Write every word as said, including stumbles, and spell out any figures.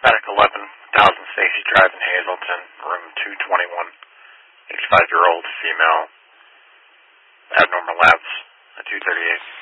Medic eleven, Thousand Stacy Drive in Hazleton, room two twenty-one. eighty-five-year-old female, abnormal labs at two thirty-eight.